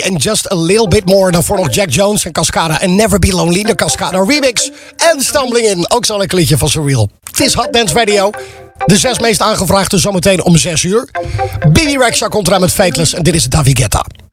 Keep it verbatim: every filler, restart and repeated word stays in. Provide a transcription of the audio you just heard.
And Just a Little Bit More. Daarvoor nog Jack Jones en Cascada en Never Be Lonely. De Cascada remix. En Stumbling In. Ook zo'n lekker liedje van Surreal. Het is Hot Dance Radio. De zes meest aangevraagde zometeen om zes uur. Bibi Rexha komt eraan met Fateless. En dit is David Guetta.